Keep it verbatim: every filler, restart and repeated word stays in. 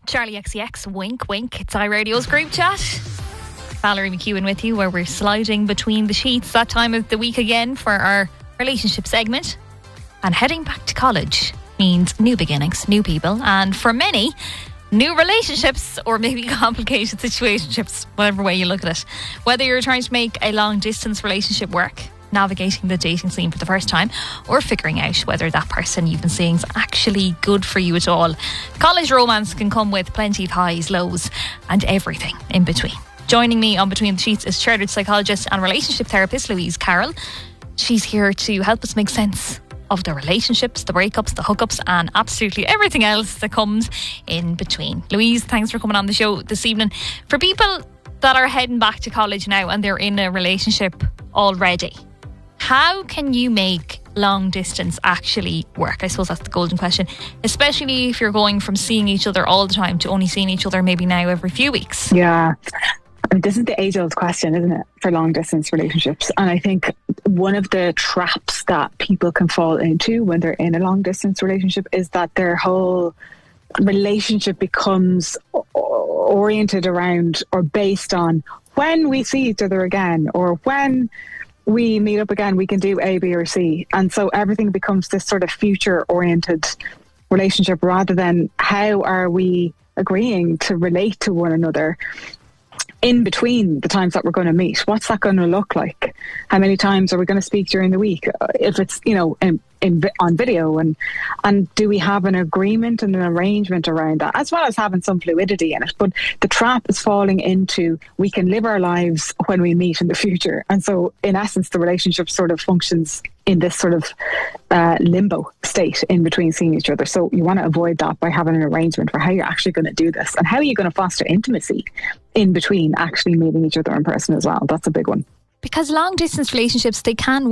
Charlie X C X, wink, wink. It's iRadio's group chat. Valerie McEwen with you, where we're sliding between the sheets that time of the week again for our relationship segment. And heading back to college means new beginnings, new people, and for many, new relationships, or maybe complicated situationships, whatever way you look at it. Whether you're trying to make a long distance relationship work, navigating the dating scene for the first time, or figuring out whether that person you've been seeing is actually good for you at all. College romance can come with plenty of highs, lows, and everything in between. Joining me on Between the Sheets is chartered psychologist and relationship therapist Louise Carroll. She's here to help us make sense of the relationships, the breakups, the hookups, and absolutely everything else that comes in between. Louise, thanks for coming on the show this evening. For people that are heading back to college now and they're in a relationship already, how can you make long distance actually work? I suppose that's the golden question, especially if you're going from seeing each other all the time to only seeing each other maybe now every few weeks. Yeah. I mean, this is the age-old question, isn't it, for long-distance relationships? And I think one of the traps that people can fall into when they're in a long-distance relationship is that their whole relationship becomes oriented around or based on when we see each other again, or when we meet up again, we can do A, B, or C. And so everything becomes this sort of future-oriented relationship rather than how are we agreeing to relate to one another in between the times that we're going to meet. What's that going to look like? How many times are we going to speak during the week? If it's, you know, in, in, on video, and and do we have an agreement and an arrangement around that, as well as having some fluidity in it? But the trap is falling into, we can live our lives when we meet in the future. And so in essence, the relationship sort of functions in this sort of uh, limbo state in between seeing each other. So you want to avoid that by having an arrangement for how you're actually going to do this, and how are you going to foster intimacy in between actually meeting each other in person as well. That's a big one. Because long distance relationships, they can